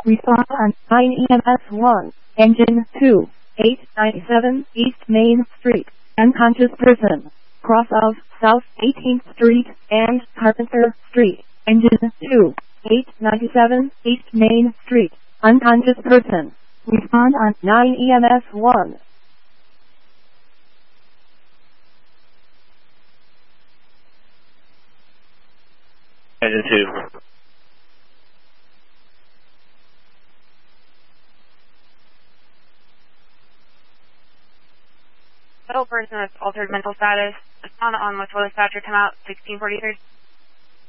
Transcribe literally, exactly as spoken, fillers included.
Respond on nine E M S one. Engine two. eight ninety-seven East Main Street. Unconscious person. Cross of South eighteenth Street and Carpenter Street. Engine two. eight ninety-seven East Main Street. Unconscious person. Respond on nine E M S one. Engine two. Middle person with altered mental status. Respond on with dispatcher, come out sixteen forty-three.